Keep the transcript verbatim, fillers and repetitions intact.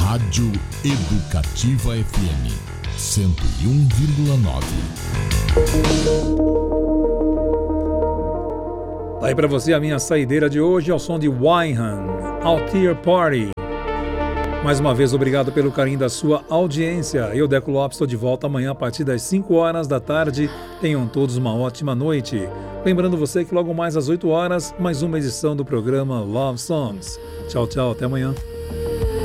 Rádio Educativa F M cento e um vírgula nove. Tá aí pra você a minha saideira de hoje ao som de Wyhan, Out Here Party. Mais uma vez, obrigado pelo carinho da sua audiência. Eu, Deco Lopes, estou de volta amanhã a partir das cinco horas da tarde. Tenham todos uma ótima noite. Lembrando você que logo mais às oito horas, mais uma edição do programa Love Songs. Tchau, tchau, até amanhã.